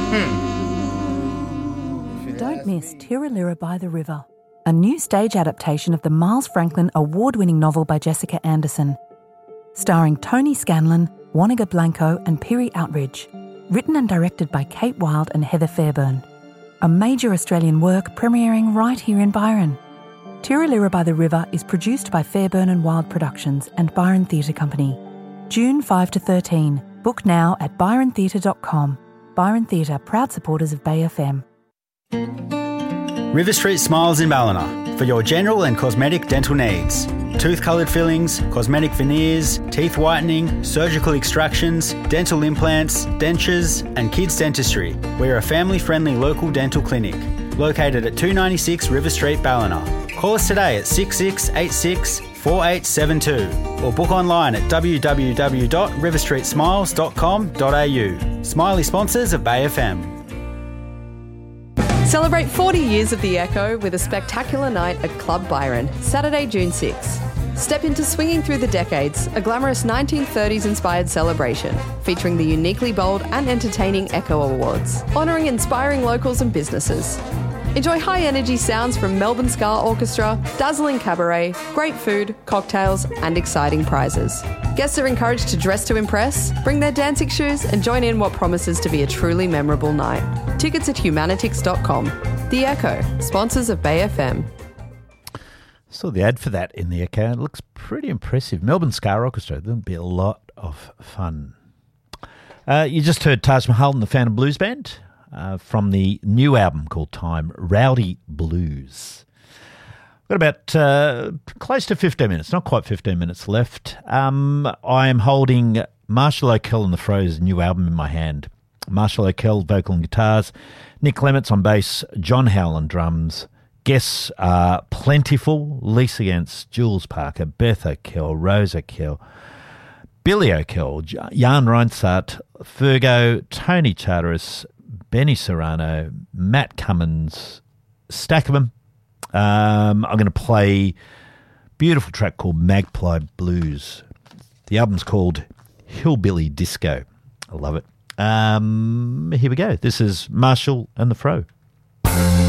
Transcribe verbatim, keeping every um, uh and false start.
Don't miss Tiralira by the River, a new stage adaptation of the Miles Franklin award-winning novel by Jessica Anderson, starring Tony Scanlon, Wanaka Blanco and Piri Outridge, written and directed by Kate Wilde and Heather Fairburn. A major Australian work premiering right here in Byron. Tiralira by the River is produced by Fairburn and Wilde Productions and Byron Theatre Company. June fifth to thirteen. Book now at byron theatre dot com. Byron Theatre, proud supporters of Bay F M. River Street Smiles in Ballina for your general and cosmetic dental needs. Tooth-coloured fillings, cosmetic veneers, teeth whitening, surgical extractions, dental implants, dentures and kids dentistry. We're a family-friendly local dental clinic located at two ninety-six River Street, Ballina. Call us today at six six eight six, four eight seven two or book online at w w w dot river street smiles dot com dot a u. Smiley sponsors of Bay F M. Celebrate forty years of The Echo with a spectacular night at Club Byron, Saturday, June sixth. Step into Swinging Through the Decades, a glamorous nineteen thirties-inspired celebration featuring the uniquely bold and entertaining Echo Awards, honouring inspiring locals and businesses. Enjoy high-energy sounds from Melbourne Ska Orchestra, dazzling cabaret, great food, cocktails and exciting prizes. Guests are encouraged to dress to impress, bring their dancing shoes and join in what promises to be a truly memorable night. Tickets at humanitix dot com. The Echo, sponsors of Bay F M. Saw the ad for that in the Echo. It looks pretty impressive. Melbourne Ska Orchestra. There'll be a lot of fun. Uh, you just heard Taj Mahal and the Phantom Blues Band uh, from the new album called Time, Rowdy Blues. We've got about uh, close to fifteen minutes, not quite fifteen minutes left. Um, I am holding Marshall O'Kell and the Fro's new album in my hand. Marshall O'Kell, vocal and guitars, Nick Clements on bass, John Howell on drums. Guests are plentiful: Lisa Gantz, Jules Parker, Beth O'Kell, Rose O'Kell, Billy O'Kell, Jan Reinsart, Fergo, Tony Charteris, Benny Serrano, Matt Cummins, stack of them. Um, I'm going to play a beautiful track called Magpie Blues. The album's called Hillbilly Disco. I love it. Um, here we go. This is Marshall and the Fro.